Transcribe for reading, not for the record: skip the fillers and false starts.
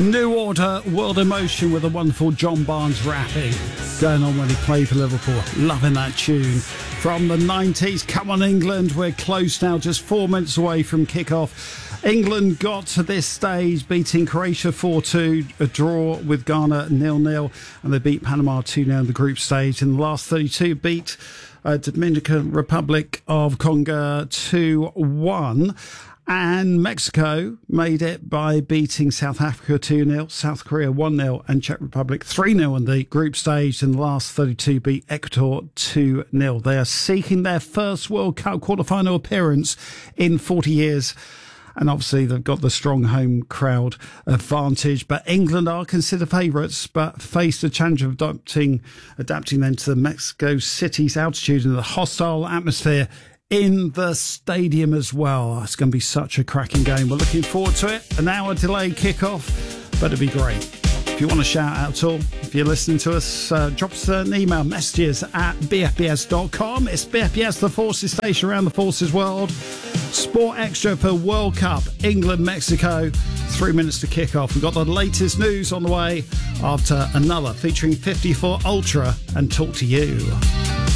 New Order, World Emotion with a wonderful John Barnes rapping going on when he played for Liverpool. Loving that tune. From the 90s, come on England, we're close now, just 4 minutes away from kick-off. England got to this stage, beating Croatia 4-2, a draw with Ghana 0-0, and they beat Panama 2-0 in the group stage. In the last 32, beat Dominican Republic of Congo 2-1. And Mexico made it by beating South Africa 2-0, South Korea 1-0, and Czech Republic 3-0 in the group stage. In the last 32, beat Ecuador 2-0. They are seeking their first World Cup quarter-final appearance in 40 years. And obviously, they've got the strong home crowd advantage. But England are considered favourites, but face the challenge of adapting then to the Mexico City's altitude and the hostile atmosphere in the stadium as well. It's going to be such a cracking game. We're looking forward to it. An hour delayed kickoff, but it'll be great. If you want to shout out at all, if you're listening to us, drop us an email, messages at bfbs.com. It's BFBS, the Forces station around the Forces world. Sport Extra for World Cup, England, Mexico. 3 minutes to kick off. We've got the latest news on the way after another featuring 54 Ultra and Talk to You.